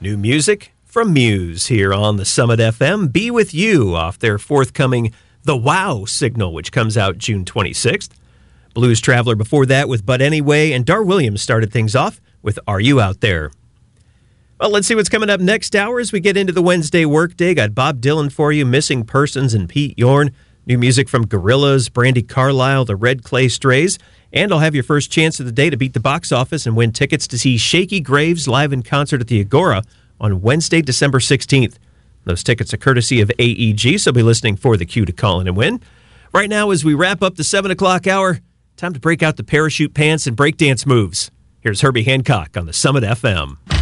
New music from Muse here on the Summit FM. Be With You off their forthcoming The Wow Signal, which comes out June 26th. Blues Traveler before that with But Anyway, and Dar Williams started things off with Are You Out There? Well, let's see what's coming up next hour as we get into the Wednesday workday. Got Bob Dylan for you, Missing Persons, and Pete Yorn. New music from Gorillaz, Brandi Carlile, the Red Clay Strays. And I'll have your first chance of the day to beat the box office and win tickets to see Shaky Graves live in concert at the Agora on Wednesday, December 16th. Those tickets are courtesy of AEG, so be listening for the cue to call in and win. Right now, as we wrap up the 7 o'clock hour, time to break out the parachute pants and breakdance moves. Here's Herbie Hancock on the Summit FM.